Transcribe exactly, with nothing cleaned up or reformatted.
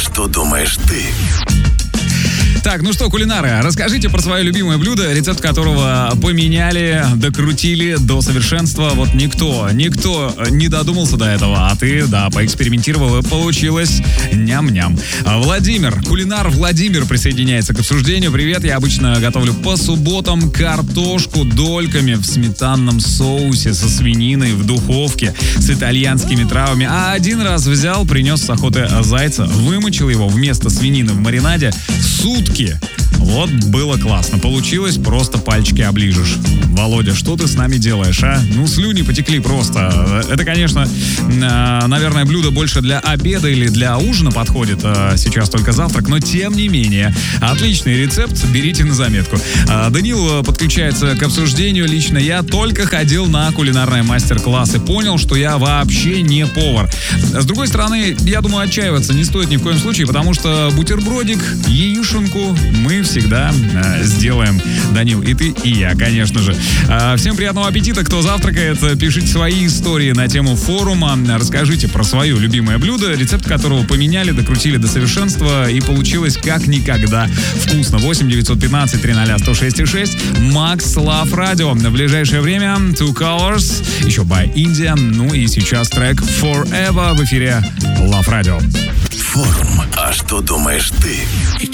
что думаешь ты? Так, ну что, кулинары, расскажите про свое любимое блюдо, рецепт которого поменяли, докрутили до совершенства. Вот никто, никто не додумался до этого, а ты, да, поэкспериментировал, и получилось ням-ням. Владимир, кулинар Владимир присоединяется к обсуждению. Привет, я обычно готовлю по субботам картошку дольками в сметанном соусе со свининой в духовке с итальянскими травами. А один раз взял, принес с охоты зайца, вымочил его вместо свинины в маринаде сутки. Вот было классно. Получилось, просто пальчики оближешь. Володя, что ты с нами делаешь, а? Ну, слюни потекли просто. Это, конечно, наверное, блюдо больше для обеда или для ужина подходит. Сейчас только завтрак, но тем не менее. Отличный рецепт, берите на заметку. Данил подключается к обсуждению. Лично я только ходил на кулинарный мастер-класс и понял, что я вообще не повар. С другой стороны, я думаю, отчаиваться не стоит ни в коем случае, потому что бутербродик, яишенку мы всегда э, сделаем. Данил, и ты, и я, конечно же. Э, всем приятного аппетита, кто завтракает. Пишите свои истории на тему форума. Расскажите про свое любимое блюдо, рецепт которого поменяли, докрутили до совершенства и получилось как никогда вкусно. восемь девятьсот пятнадцать триста сто шесть шесть. Макс Лав Радио. В ближайшее время Two Colors, еще by India. Ну и сейчас трек Forever в эфире Лав Радио. Форум. А что думаешь ты?